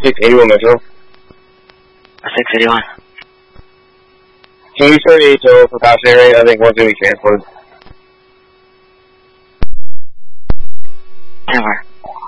681 Metro. 681. Can you start HO for cautionary? I think one's going to be transported. 10-4.